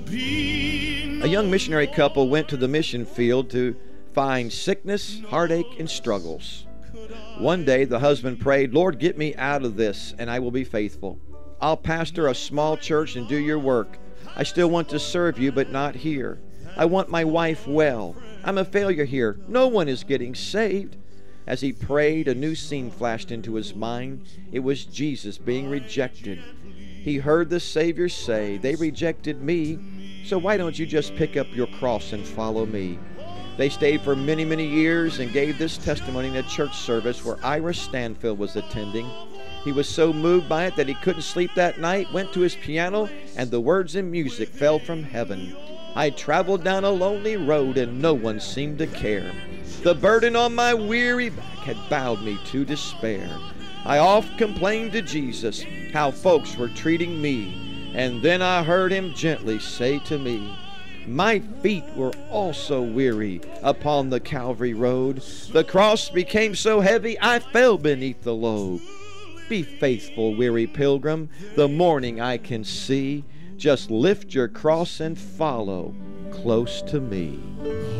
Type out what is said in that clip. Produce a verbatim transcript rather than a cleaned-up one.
A young missionary couple went to the mission field to find sickness, heartache, and struggles. One day the husband prayed, "Lord, get me out of this and I will be faithful. I'll pastor a small church and do your work. I still want to serve you, but not here. I want my wife well. I'm a failure here. No one is getting saved." As he prayed, a new scene flashed into his mind. It was Jesus being rejected. He heard the Savior say, "They rejected me, so why don't you just pick up your cross and follow me?" They stayed for many, many years and gave this testimony in a church service where Ira Stanfield was attending. He was so moved by it that he couldn't sleep that night, went to his piano, and the words and music fell from heaven. "I traveled down a lonely road and no one seemed to care. The burden on my weary back had bowed me to despair. I oft complained to Jesus how folks were treating me, and then I heard him gently say to me, 'My feet were also weary upon the Calvary road. The cross became so heavy I fell beneath the load. Be faithful, weary pilgrim, the morning I can see. Just lift your cross and follow close to me.'"